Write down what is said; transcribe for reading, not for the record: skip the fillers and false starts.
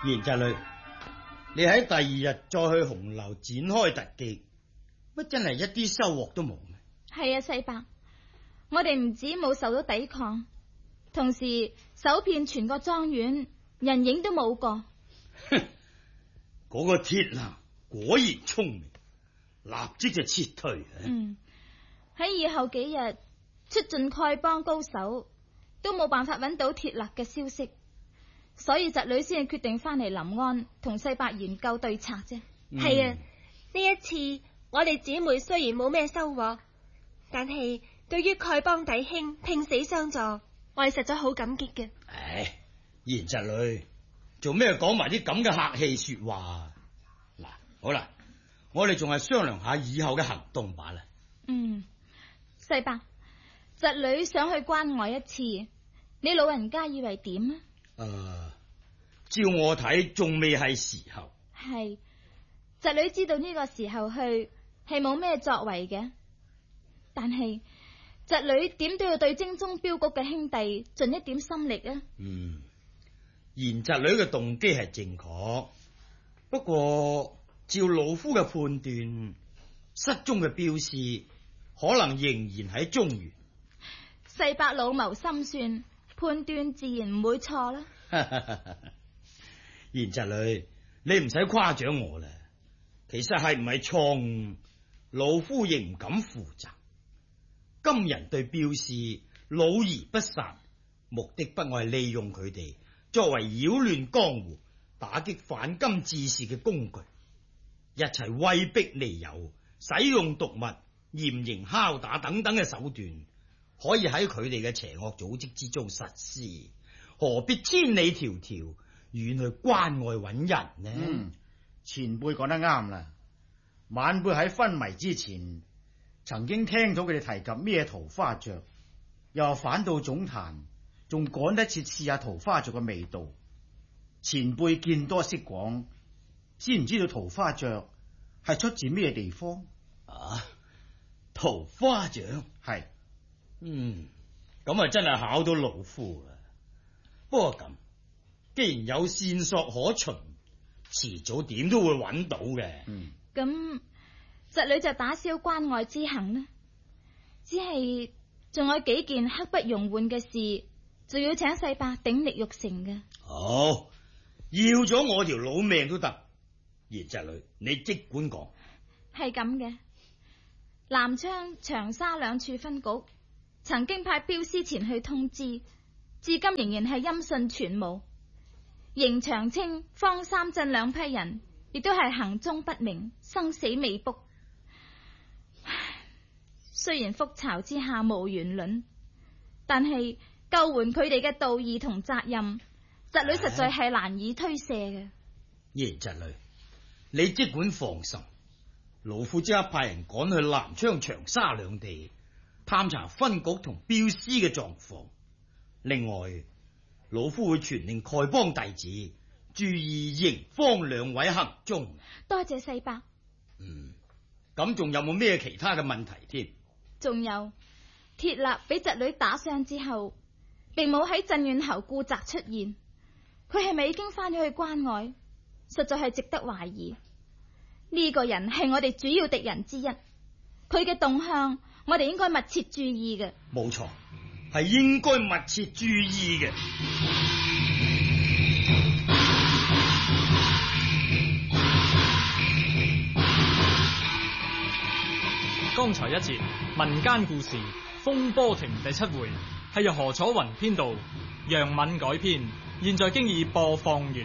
賢侄女，你喺第二日再去紅樓展開特技，乜真係一啲收穫都冇咩？ 係啊，世伯，我哋唔止冇受到抵抗，同時搜遍全個莊園，人影都冇過。 哼，嗰個鐵男果然聰明，立即就撤退。 喺以後幾日出盡丐幫高手，都冇辦法揾到鐵立嘅消息，所以侄女先係決定翻嚟臨安同世伯研究對策啫。 係啊，呢一次我哋姊妹雖然冇咩收穫，但係對於丐幫弟兄拼死相助，我哋實在好感激嘅。 唉，賢侄女，做咩講埋啲咁嘅客氣說話？嗱，好啦，我哋仲係商量下以後嘅行動罷啦。 世伯，侄女想去關外一次，你老人家以為點啊？ 照我睇，仲未係時候。 係，侄女知道呢個時候去係冇咩作為嘅，但係侄女點都要對精忠鏢局嘅兄弟盡一點心力啊。 賢侄女嘅動機係正確，不過照老夫嘅判斷，失蹤嘅鏢師可能仍然喺中原。 世伯老謀深算，判斷自然唔會錯啦。 賢侄女，你唔使誇獎我啦。其實係唔係錯誤，老夫亦唔敢負責。今人對鏢師老而不殺，目的不外利用佢哋作為擾亂江湖、打擊反金志士嘅工具，一切威逼利誘、使用毒物、嚴刑拷打等等嘅手段，可以喺佢哋嘅邪惡組織之中實施，何必千里迢迢遠去關外揾人呢？ 前輩講得啱啦。晚輩喺昏迷之前，曾經聽到佢哋提及咩桃花雀，又話反到總壇，仲趕得切試下桃花雀嘅味道。前輩見多識廣，知唔知道桃花雀係出自咩地方？ 桃花雀係， 咁啊真係考到老夫啦。不過咁，既然有線索可循，遲早點都會揾到嘅。 咁侄女就打消關外之行啦。只係仲有幾件刻不容緩嘅事，仲要請世伯鼎力育成嘅。 好，要咗我條老命都得。賢侄女，你即管講。 係咁嘅，南昌、長沙兩處分局曾經派鏢師前去通知，至今仍然係音訊全無。邢長青、方三鎮兩批人亦都係行蹤不明，生死未卜。雖然覆巢之下無完卵，但係救援佢哋嘅道義同責任，侄女實在係難以推卸嘅。 賢侄女，你即管放心，老夫即刻派人趕去南昌、長沙兩地探查分局同鏢師嘅狀況。另外，老夫會傳令丐幫弟子注意邢方兩位行蹤。 多謝世伯。 咁仲有冇咩其他嘅問題添？ 仲有鐵立俾侄女打傷之後，並冇喺鎮遠侯顧澤出現，佢係咪已經翻咗去關外？實在係值得懷疑。呢個人係我哋主要敵人之一，佢嘅動向我哋應該密切注意嘅。 冇錯，係應該密切注意嘅。 剛才一節民間故事《風波亭》第7回係由何楚雲編導，楊敏改編，現在經已播放完。